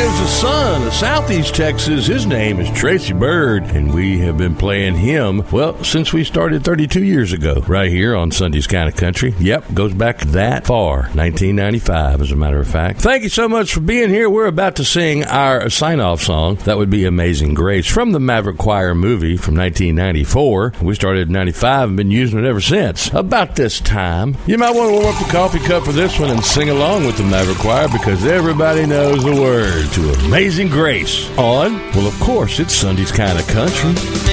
is a son of Southeast Texas. His name is Tracy Byrd, and we have been playing him, well, since we started 32 years ago, right here on Sunday's Kind of Country. Yep, goes back that far, 1995, as a matter of fact. Thank you so much for being here. We're about to sing our sign-off song. That would be Amazing Grace from the Maverick Choir movie from 1994. We started in 95 and been using it ever since. About this time, you might want to warm up the coffee cup for this one and sing along with the Maverick Choir, because everybody knows the word to Amazing Grace on, well, of course, it's Sunday's Kind of Country.